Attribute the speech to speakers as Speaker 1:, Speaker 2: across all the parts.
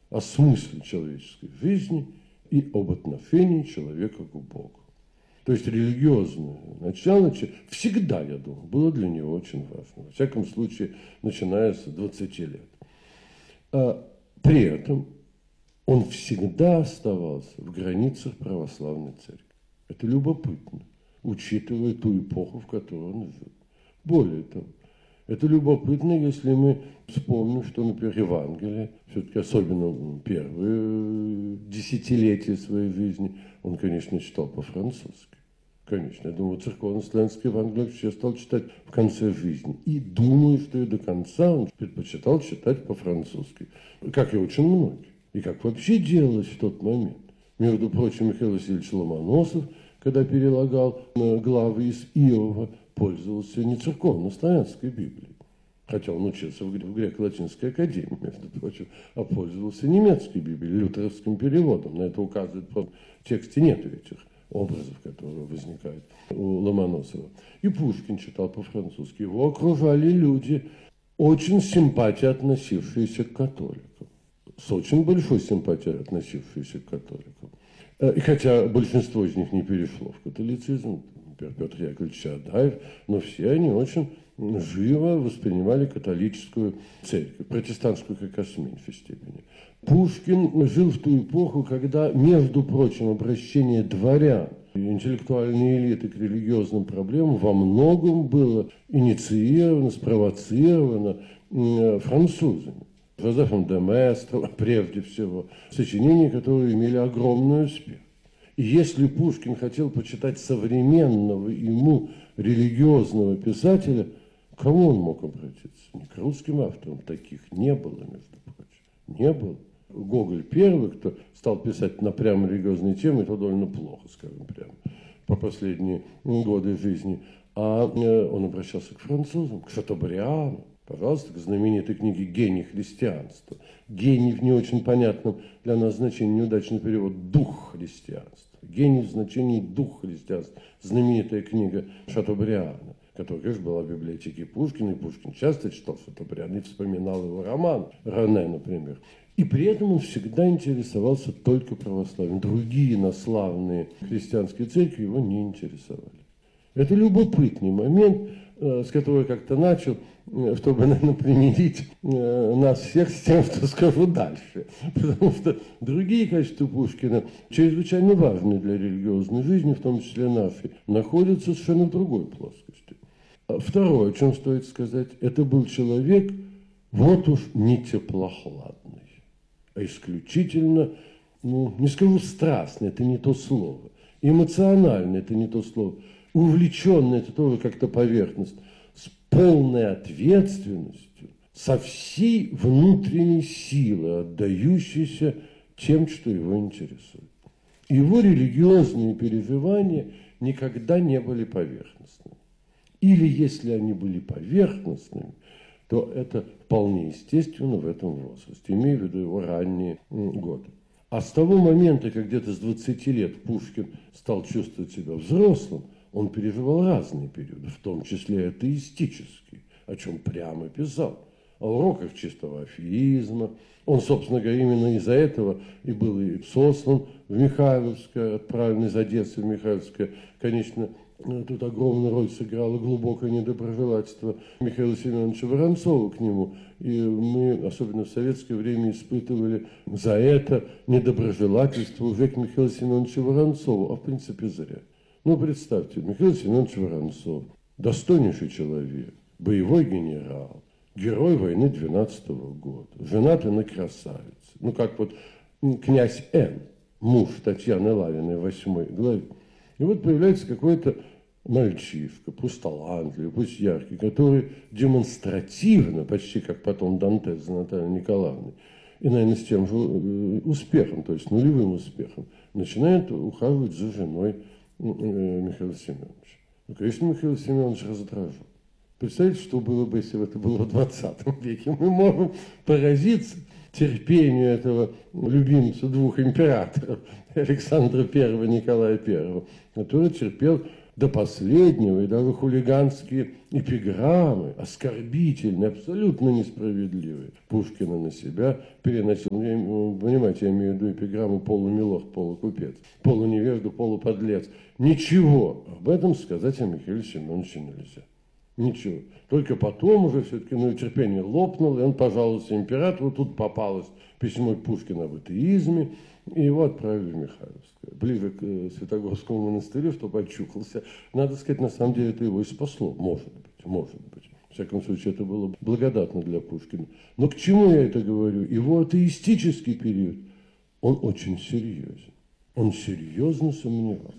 Speaker 1: о смысле человеческой жизни и об отношении человека к Богу. То есть религиозное начало всегда, я думаю, было для него очень важно. Во всяком случае, начиная с 20 лет. При этом он всегда оставался в границах православной церкви. Это любопытно, учитывая ту эпоху, в которой он жил. Более того, это любопытно, если мы вспомним, что, например, Евангелие, все-таки особенно первые десятилетия своей жизни, он, конечно, читал по-французски. Конечно, я думаю, церковно-славянский Евангелие вообще стал читать в конце жизни. И думаю, что и до конца он предпочитал читать по-французски. Как и очень многие. И как вообще делалось в тот момент. Между прочим, Михаил Васильевич Ломоносов, когда перелагал главы из Иова, пользовался не церковно-славянской Библией. Хотя он учился в греко-латинской академии, между прочим, а пользовался немецкой Библией, лютеровским переводом. На это указывает, в тексте нет этих образов, которые возникают у Ломоносова. И Пушкин читал по-французски. Его окружали люди, очень с симпатией относившиеся к католикам. С очень большой симпатией относившиеся к католикам. И хотя большинство из них не перешло в католицизм, например, Петр Яковлевич Чаадаев, но все они очень живо воспринимали католическую церковь, протестантскую как раз в меньшей степени. Пушкин жил в ту эпоху, когда, между прочим, обращение дворян и интеллектуальной элиты к религиозным проблемам во многом было инициировано, спровоцировано французами. Жозефом де Местро, прежде всего, сочинения, которые имели огромный успех. И если Пушкин хотел почитать современного ему религиозного писателя, к кому он мог обратиться? Не к русским авторам, таких не было, между прочим. Не было. Гоголь первый, кто стал писать на прямо религиозные темы, это довольно плохо, скажем прямо, по последние годы жизни. А он обращался к французам, к Шатобриану. Пожалуйста, к знаменитой книге «Гений христианства». Гений в не очень понятном для нас значении, неудачный перевод, дух христианства. Гений в значении дух христианства. Знаменитая книга Шатобриана, которая, конечно, была в библиотеке Пушкина, и Пушкин часто читал Шатобриана и вспоминал его роман «Рене», например. И при этом он всегда интересовался только православием. Другие инославные христианские церкви его не интересовали. Это любопытный момент, с которого я как-то начал, чтобы, наверное, примирить нас всех с тем, что скажу дальше. Потому что другие качества Пушкина, чрезвычайно важные для религиозной жизни, в том числе нашей, находятся совершенно в другой плоскости. Второе, о чем стоит сказать, это был человек, вот уж не теплохладный, а исключительно, не скажу страстный, это не то слово, эмоциональный, это не то слово, увлеченный, это тоже как-то поверхность, с полной ответственностью, со всей внутренней силой, отдающейся тем, что его интересует. Его религиозные переживания никогда не были поверхностными. Или если они были поверхностными, то это вполне естественно в этом возрасте, имея в виду его ранние годы. А с того момента, как где-то с 20 лет Пушкин стал чувствовать себя взрослым, он переживал разные периоды, в том числе атеистические, о чем прямо писал. О уроках чистого афеизма. Он, собственно говоря, именно из-за этого и был и сослан в Михайловское, отправлен из Одессы в Михайловское. Конечно, тут огромную роль сыграло глубокое недоброжелательство Михаила Семеновича Воронцова к нему. И мы, особенно в советское время, испытывали за это недоброжелательство уже к Михаилу Семеновичу Воронцову, а в принципе зря. Ну, представьте, Михаил Семенович Воронцов, достойнейший человек, боевой генерал, герой войны 12-го года, женатый на красавице. Ну, как вот князь Н, муж Татьяны Лавиной в 8 главе. И вот появляется какой-то мальчишка, пусть талантливый, пусть яркий, который демонстративно, почти как потом Дантес за Натальей Николаевной, и, наверное, с тем же успехом, то есть нулевым успехом, начинает ухаживать за женой Михаила Семеновича. Ну, конечно, Михаил Семенович раздражен. Представляете, что было бы, если бы это было в 20 веке? Мы можем поразиться терпению этого любимца двух императоров, Александра I и Николая I, который терпел до последнего, и даже хулиганские эпиграммы, оскорбительные, абсолютно несправедливые, Пушкина на себя переносил. Понимаете, я имею в виду эпиграмму полумилох, полукупец, полуневежда, полуподлец. Ничего об этом сказать о Михаиле Семеновиче нельзя. Ничего. Только потом уже все-таки терпение лопнуло, и он пожаловался императору. Тут попалось письмо Пушкина об атеизме, и его отправили в Михайловское, ближе к Святогорскому монастырю, чтобы очухался. Надо сказать, на самом деле это его и спасло. Может быть, может быть. В всяком случае, это было благодатно для Пушкина. Но к чему я это говорю? Его атеистический период, он очень серьезен. Он серьезно сомневался.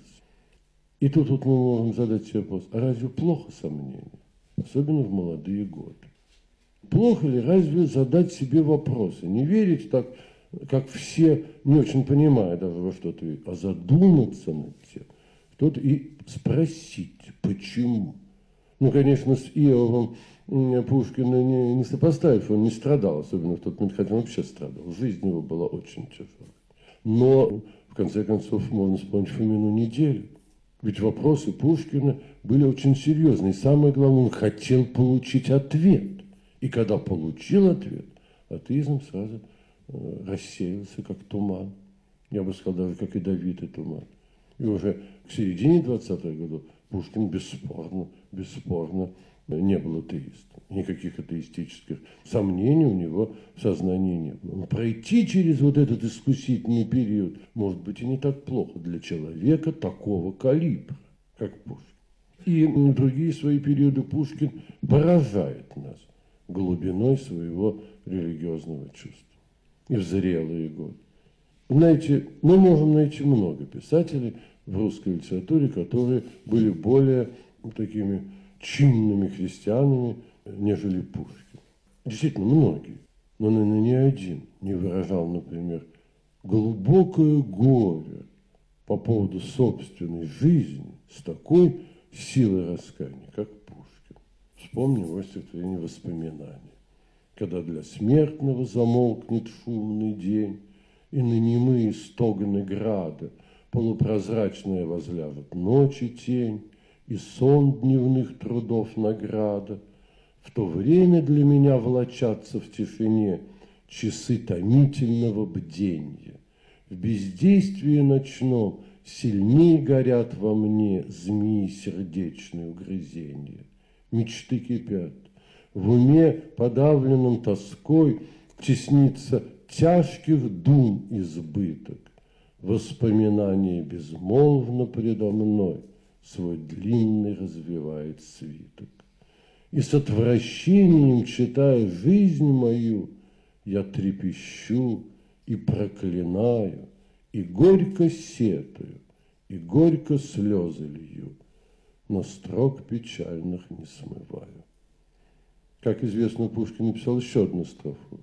Speaker 1: И тут вот мы можем задать себе вопрос, а разве плохо сомнение? Особенно в молодые годы. Плохо ли разве задать себе вопросы? Не верить так, как все, не очень понимая даже во что-то, а задуматься над тем, что-то и спросить, почему. Конечно, с Иовом Пушкина не сопоставив, он не страдал, особенно в тот момент, хотя он вообще страдал. Жизнь его была очень тяжелая. Но, в конце концов, можно вспомнить Фомину неделю. Ведь вопросы Пушкина были очень серьезные. И самое главное, он хотел получить ответ. И когда получил ответ, атеизм сразу рассеялся, как туман. Я бы сказал, даже как ядовитый туман. И уже к середине 20-х годов Пушкин бесспорно не был атеистом. Никаких атеистических сомнений у него в сознании не было. Но пройти через вот этот искусительный период может быть и не так плохо для человека такого калибра, как Пушкин. И другие свои периоды Пушкин поражает нас глубиной своего религиозного чувства. И в зрелые годы. Знаете, мы можем найти много писателей в русской литературе, которые были более такими чинными христианами, нежели Пушкин. Действительно, многие. Но, наверное, ни один не выражал, например, глубокое горе по поводу собственной жизни с такой силой раскаяния, как Пушкин. Вспомним его стихотворение «Воспоминания». Когда для смертного замолкнет шумный день, и на немые стогны града полупрозрачная возляжет ночи тень, и сон дневных трудов награда, в то время для меня влачатся в тишине часы томительного бденья. В бездействии ночном сильнее горят во мне змеи сердечные угрызенья. Мечты кипят. В уме, подавленном тоской, теснится тяжких дум избыток. Воспоминание безмолвно предо мной свой длинный развивает свиток. И с отвращением, читая жизнь мою, я трепещу и проклинаю, и горько сетую, и горько слезы лью, но строк печальных не смываю. Как известно, Пушкин написал еще одну строфу,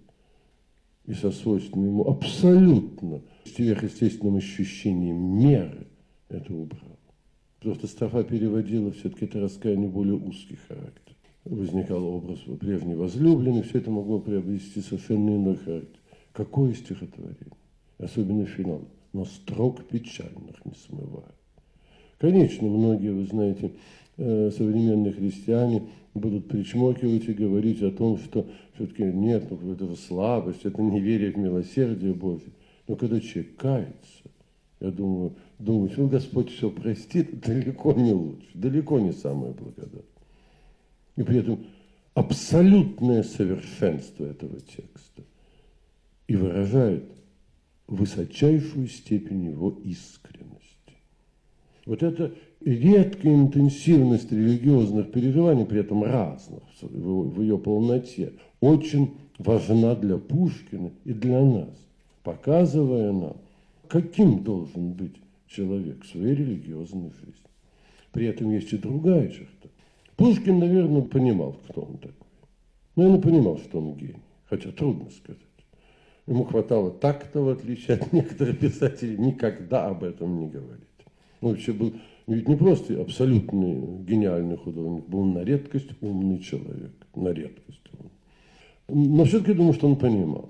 Speaker 1: и со свойственным ему абсолютно сверхъестественным ощущением меры это убрал. Просто строфа переводила все-таки это раскаяние более узкий характер. Возникал образ прежней возлюбленной, все это могло приобрести совершенно иной характер. Какое стихотворение? Особенно финал. Но строк печальных не смываю. Конечно, многие, вы знаете, современные христиане будут причмокивать и говорить о том, что все-таки нет, это же слабость, это неверие в милосердие Божие. Но когда человек кается, я думаю, что Господь все простит, далеко не лучше, далеко не самое благодатное. И при этом абсолютное совершенство этого текста и выражает высочайшую степень его искренности. Вот эта редкая интенсивность религиозных переживаний, при этом разных, в ее полноте, очень важна для Пушкина и для нас, показывая нам, каким должен быть человек в своей религиозной жизни. При этом есть и другая черта. Пушкин, наверное, понимал, кто он такой. Наверное, понимал, что он гений, хотя трудно сказать. Ему хватало такта, в отличие от некоторых писателей, никогда об этом не говорить. Он вообще был ведь не просто абсолютный гениальный художник, был на редкость умный человек, на редкость умный. Но все-таки думаю, что он понимал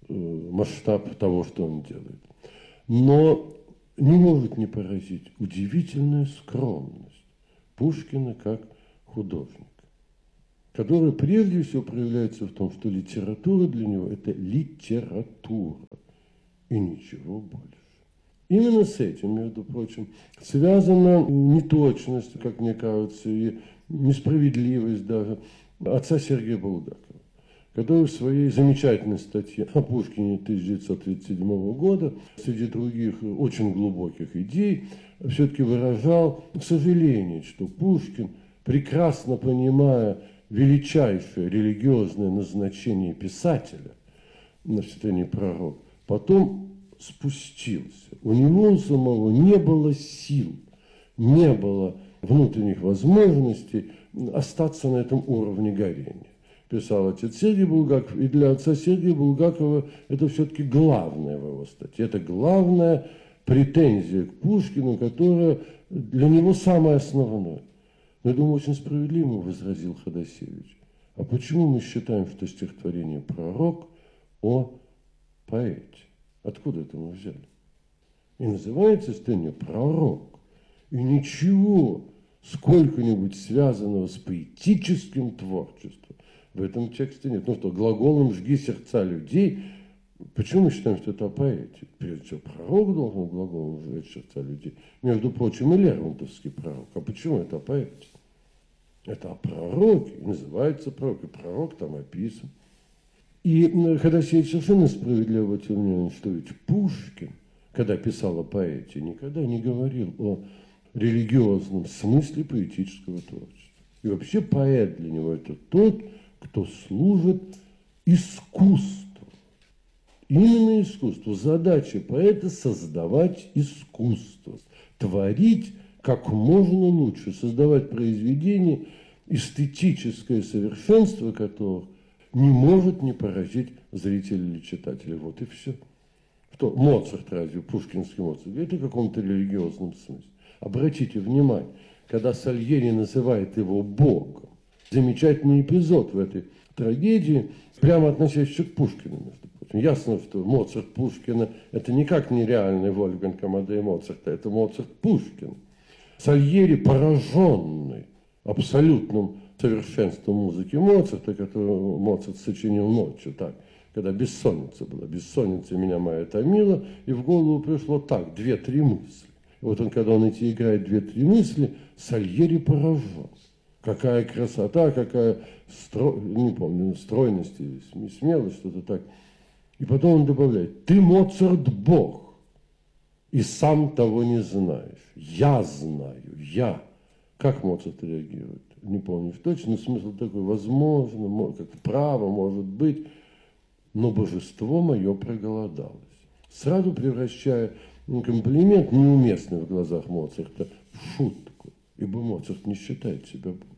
Speaker 1: масштаб того, что он делает. Но не может не поразить удивительная скромность Пушкина как художника, который прежде всего проявляется в том, что литература для него – это литература и ничего больше. Именно с этим, между прочим, связана неточность, как мне кажется, и несправедливость даже отца Сергея Булгакова, который в своей замечательной статье о Пушкине 1937 года, среди других очень глубоких идей, все-таки выражал сожаление, что Пушкин, прекрасно понимая величайшее религиозное назначение писателя, значит, это не пророк, потом спустился. У него самого не было сил, не было внутренних возможностей остаться на этом уровне горения. Писал отец Сергий Булгаков, и для отца Сергия Булгакова это все-таки главное в его статье. Это главная претензия к Пушкину, которая для него самое основное. Но я думаю, очень справедливо возразил Ходосевич. А почему мы считаем, что стихотворение «Пророк» о поэте? Откуда это мы взяли? И называется стихотворение «Пророк». И ничего сколько-нибудь связанного с поэтическим творчеством в этом тексте нет. Ну что, глаголом «жги сердца людей». Почему мы считаем, что это о поэте? Прежде всего, пророк должен глаголом «жгать сердца людей». Между прочим, и Лермонтовский пророк. А почему это о поэте? Это о пророке. И называется пророк. И пророк там описан. И Ходосевич совершенно справедливо отметил, что ведь Пушкин, когда писал о поэте, никогда не говорил о религиозном смысле поэтического творчества. И вообще поэт для него это тот, кто служит искусству. Именно искусству. Задача поэта – создавать искусство, творить как можно лучше, создавать произведения, эстетическое совершенство которых не может не поразить зрителя или читателя. Вот и все. Что Моцарт, разве пушкинский Моцарт? Это в каком-то религиозном смысле. Обратите внимание, когда Сальери называет его Богом, замечательный эпизод в этой трагедии, прямо относящийся к Пушкину, между прочим. Ясно, что Моцарт Пушкина – это никак не реальный Вольфганг Амадей Моцарта, это Моцарт Пушкин. Сальери, пораженный абсолютным совершенством музыки Моцарта, которую Моцарт сочинил ночью, так, когда бессонница была. Бессонница меня моя томила, и в голову пришло так, 2-3 мысли. И вот он, когда он эти играет 2-3 мысли, Сальери поражен. Какая красота, какая не помню, стройность и смелость, что-то так. И потом он добавляет: ты, Моцарт, Бог, и сам того не знаешь. Я знаю, я. Как Моцарт реагирует? Не помню точно, но смысл такой: возможно, как право может быть, но божество мое проголодалось. Сразу превращая комплимент, неуместный в глазах Моцарта, в шутку, ибо Моцарт не считает себя Богом.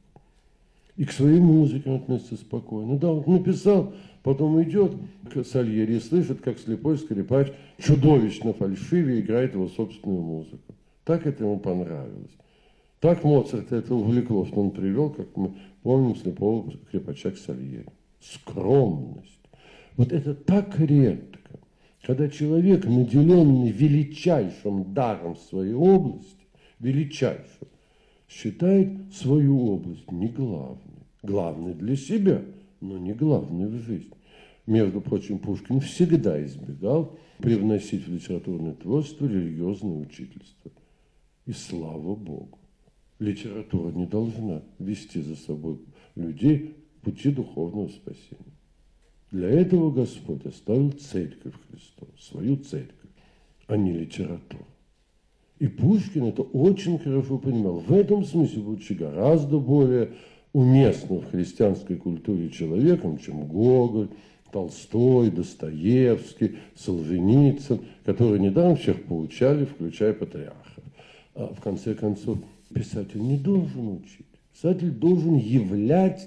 Speaker 1: И к своей музыке он относится спокойно. Да, он написал, потом идет к Сальери и слышит, как слепой скрипач чудовищно фальшивее играет его собственную музыку. Так это ему понравилось. Так Моцарт это увлекло, что он привел, как мы помним, слепого скрипача к Сальери. Скромность. Вот это так редко, когда человек, наделенный величайшим даром в своей области, величайшим, считает свою область не главной. Главной для себя, но не главной в жизни. Между прочим, Пушкин всегда избегал привносить в литературное творчество религиозное учительство. И слава Богу. Литература не должна вести за собой людей в пути духовного спасения. Для этого Господь оставил церковь Христову, свою церковь, а не литературу. И Пушкин это очень хорошо понимал. В этом смысле, будучи гораздо более уместным в христианской культуре человеком, чем Гоголь, Толстой, Достоевский, Солженицын, которые недаром всех поучали, включая патриарха. А в конце концов, писатель не должен учить. Писатель должен являть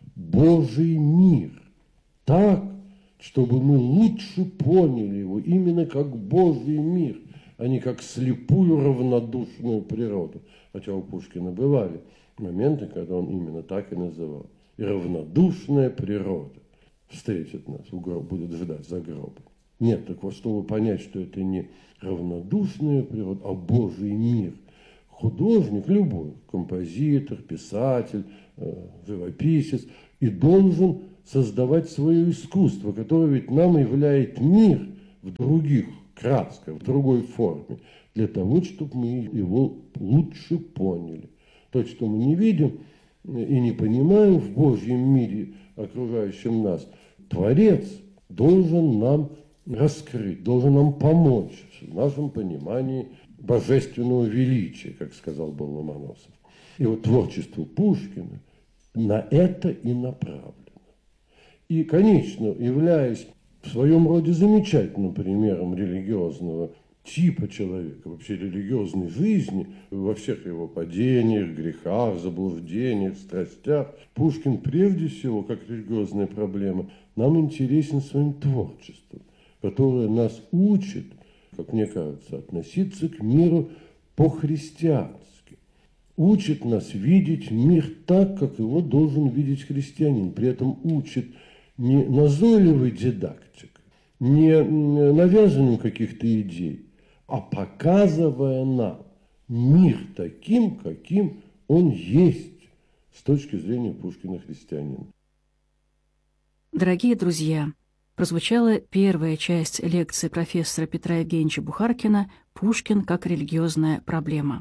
Speaker 1: Божий мир так, чтобы мы лучше поняли его именно как Божий мир, а не как слепую равнодушную природу. Хотя у Пушкина бывали моменты, когда он именно так и называл. И равнодушная природа встретит нас, будет ждать за гробом. Нет, так вот, чтобы понять, что это не равнодушная природа, а Божий мир, художник любой, композитор, писатель, живописец, и должен создавать свое искусство, которое ведь нам являет мир в других красках, в другой форме, для того, чтобы мы его лучше поняли. То, что мы не видим и не понимаем в Божьем мире, окружающем нас, Творец должен нам раскрыть, должен нам помочь в нашем понимании божественного величия, как сказал бы Ломоносов. И вот творчество Пушкина на это и направлено. И, конечно, являясь в своем роде замечательным примером религиозного типа человека, вообще религиозной жизни, во всех его падениях, грехах, заблуждениях, страстях, Пушкин прежде всего, как религиозная проблема, нам интересен своим творчеством, которое нас учит, как мне кажется, относиться к миру по-христиански. Учит нас видеть мир так, как его должен видеть христианин. При этом учит не назойливой дидактикой, не навязыванием каких-то идей, а показывая нам мир таким, каким он есть с точки зрения Пушкина христианина.
Speaker 2: Дорогие друзья, прозвучала первая часть лекции профессора Петра Евгеньевича Бухаркина «Пушкин как религиозная проблема».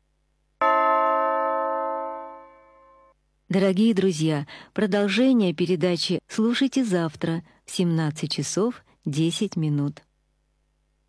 Speaker 3: Дорогие друзья, продолжение передачи слушайте завтра в 17 часов 10 минут.